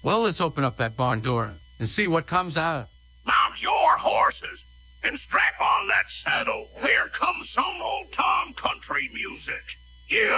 Well, let's open up that barn door and see what comes out. Mount your horses and strap on that saddle. We're coming